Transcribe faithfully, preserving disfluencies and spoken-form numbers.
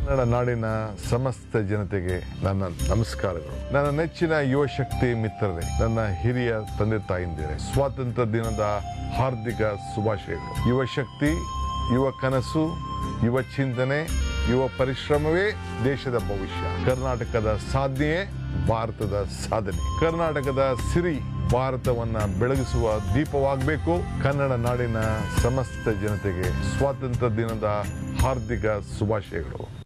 ಕನ್ನಡ ನಾಡಿನ ಸಮಸ್ತ ಜನತೆಗೆ ನನ್ನ ನಮಸ್ಕಾರಗಳು. ನನ್ನ ನೆಚ್ಚಿನ ಯುವ ಶಕ್ತಿ ಮಿತ್ರರೇ, ನನ್ನ ಹಿರಿಯ ತಂದೆ ತಾಯಿಂದಿರೇ, ಸ್ವಾತಂತ್ರ್ಯ ದಿನದ ಹಾರ್ದಿಕ ಶುಭಾಶಯಗಳು. ಯುವ ಶಕ್ತಿ, ಯುವ ಕನಸು, ಯುವ ಚಿಂತನೆ, ಯುವ ಪರಿಶ್ರಮವೇ ದೇಶದ ಭವಿಷ್ಯ. ಕರ್ನಾಟಕದ ಸಾಧನೆಯೇ ಭಾರತದ ಸಾಧನೆ. ಕರ್ನಾಟಕದ ಸಿರಿ ಭಾರತವನ್ನ ಬೆಳಗಿಸುವ ದೀಪವಾಗಬೇಕು. ಕನ್ನಡ ನಾಡಿನ ಸಮಸ್ತ ಜನತೆಗೆ ಸ್ವಾತಂತ್ರ್ಯ ದಿನದ ಹಾರ್ದಿಕ ಶುಭಾಶಯಗಳು.